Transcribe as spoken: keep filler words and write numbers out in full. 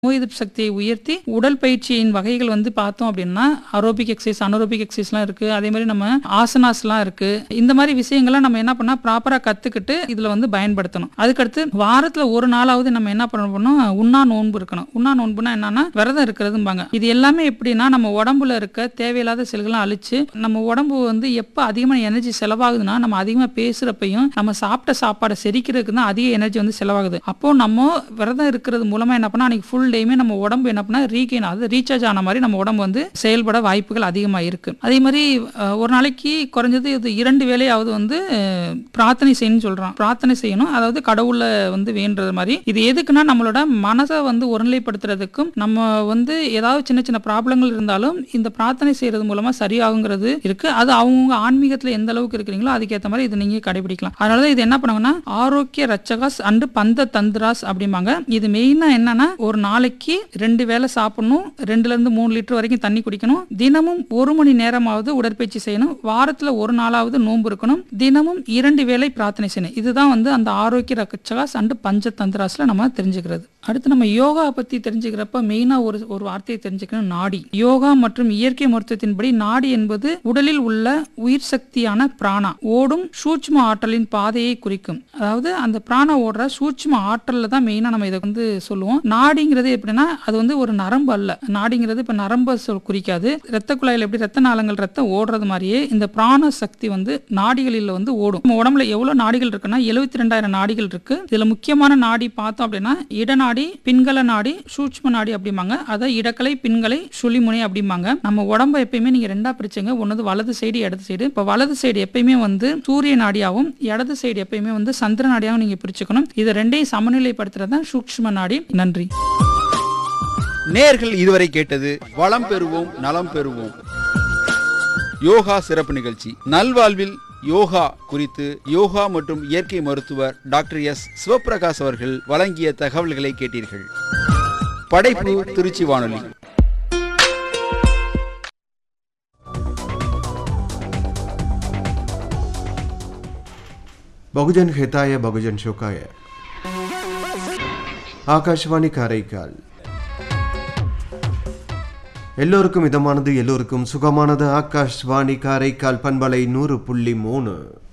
நோய் எதிர்ப்பு சக்தியை உயர்த்தி உடல் பயிற்சியின் வகைகள் வந்து பார்த்தோம் அப்படின்னா அரோபிக் எக்ஸசைஸ் அனரோபிக் எக்ஸசைஸ்லாம் இருக்கு. அதே மாதிரி நம்ம ஆசனாஸ்லாம் இருக்கு. இந்த மாதிரி விஷயங்கள்லாம் நம்ம என்ன பண்ணா ப்ராப்பரா கத்துக்கிட்டு இதுல வந்து பயன்படுத்தணும். அதுக்கடுத்து வாரத்துல ஒரு நாளாவது நம்ம என்ன பண்ணணும், உண்ணா நோன்பு இருக்கணும். உண்ணா நோன்புனா என்னன்னா விரதம் இருக்கிறதும்பாங்க. இது எல்லாமே எப்படின்னா நம்ம உடம்புல இருக்க தேவையில்லாத செல்களை அழிச்சு நம்ம உடம்பு வந்து எப்ப அதிகமான எனர்ஜி செலவாகுதுன்னா நம்ம அதிகமா பேசுறப்பையும் நம்ம சாப்பிட்ட சாப்பாடை செரிக்கிறதுக்கு தான் அதிக எனர்ஜி வந்து செலவாகுது. அப்போ நம்ம விரதம் இருக்கிறது மூலமா என்ன பண்ணா அன்னைக்கு ஃபுல் டேமே நம்ம உடம்பு என்ன பண்ணா ரீகெயின் ஆகுது, ரீசார்ஜ் ஆன மாதிரி நம்ம உடம்பு வந்து செயல்பட வாய்ப்புகள் அதிகமா இருக்கு. அதே மாதிரி ஒரு நாளைக்கு குறைஞ்சது இது இரண்டு வேளையாவது வந்து பிரார்த்தனை செய்யணும்னு சொல்றோம். பிரார்த்தனை செய்யணும், அதாவது கடவுளை வந்து வேண்டுறது மாதிரி. இது எதுக்குன்னா நம்மளோட மனசை வந்து ஒருநிலைப்படுத்துறதுக்கும் நம்ம வந்து ஏதாவது சின்ன சின்ன ப்ராப்ளங்கள் இருந்தாலும் இந்த பிரார்த்தனை செய்யறது மூலமா சரியாகுங்கிறது இருக்கு. அது அவங்க ஆன்மீகத்துல எந்த அளவுக்கு இருக்கிறீங்களோ அதுக்கேற்ற மாதிரி இது நீங்க கடைபிடிக்கலாம். அதனாலதான் இது என்ன பண்ணுவாங்கன்னா ஆரோக்கிய ரச்சகாஸ் அண்டு பந்த தந்திராஸ் அப்படிம்பாங்க. இது மெயினா என்னன்னா ஒரு நாளைக்கு ரெண்டு வேளை சாப்பிடணும், ரெண்டுல இருந்து மூணு லிட்டர் வரைக்கும் தண்ணி குடிக்கணும், தினமும் ஒரு மணி நேரமாவது உடற்பயிற்சி செய்யணும், வாரத்துல ஒரு நாளாவது நோன்பு இருக்கணும், தினமும் இரண்டு வேளை பிரார்த்தனை செய்யணும். இதுதான் வந்து அந்த ஆரோக்கிய ரச்சகாஸ் அண்டு பஞ்ச தந்திராஸ்ல நம்ம தெரிஞ்சுக்கிறது. அடுத்து நம்ம யோகா பத்தி தெரிஞ்சுக்கிறப்ப மெயினா ஒரு ஒரு வார்த்தையை தெரிஞ்சுக்கணும், நாடி. யோகா மற்றும் இயற்கை மருத்துவத்தின்படி நாடி என்பது உடலில் உள்ள உயிர் சக்தியான பிராணா ஓடும் சூட்சும ஆற்றலின் பாதையை குறிக்கும். அதாவது அந்த பிராணா ஓடுற சூட்சும ஆற்றல்ல தான் மெயினா நம்ம இதை வந்து சொல்லுவோம். நாடிங்கிறது எப்படின்னா அது வந்து ஒரு நரம்பு அல்ல. நாடிங்கிறது இப்ப நரம்பு சொல் குறிக்காது. ரத்த குழாயில் எப்படி ரத்த நாளங்கள் ரத்தம் ஓடுறது மாதிரியே இந்த பிராண சக்தி வந்து நாடிகளில் வந்து ஓடும். நம்ம உடம்புல எவ்வளவு நாடிகள் இருக்குன்னா எழுபத்தி ரெண்டாயிரம் நாடிகள் இருக்கு. இதுல முக்கியமான நாடி பார்த்தோம் அப்படின்னா இடநாடி, பின்கல நாடி, சூட்சும நாடி அப்படிம்பாங்க. அதை இடக்கலை, பின்கலை, சுழிமுனை அப்படிம்பாங்க. நம்ம உடம்ப எப்பயுமே நீங்க ரெண்டா பிரிச்சுங்க. ஒன்னு வலது சைடு, இடது சைடு. இப்ப வலது சைடு எப்பயுமே வந்து சூரிய நாடியாவும், இடது சைடு எப்பயுமே வந்து சந்திர நாடியாவும் நீங்க பிரிச்சுக்கணும். இது ரெண்டையும் சமநிலைப்படுத்துறது தான் சூட்சும நாடி. நன்றி. நேயர்கள் இதுவரை கேட்டது வளம் பெறுவோம் நலம் பெறுவோம் யோகா சிறப்பு நிகழ்ச்சி. நல்வாழ்வில் யோகா குறித்து யோகா மற்றும் இயற்கை மருத்துவர் டாக்டர் எஸ் சிவபிரகாஷ் அவர்கள் வழங்கிய தகவல்களை கேட்டீர்கள். படைப்பு திருச்சி வானொலி. பகுஜன் ஹிதாய பகுஜன் ஷோகாய. ஆகாஷ்வாணி காரைக்கால். எல்லோருக்கும் இதமானது, எல்லோருக்கும் சுகமானது. ஆகாஷ்வாணி காரைக்கால் பண்பலை நூறு புள்ளி மூணு.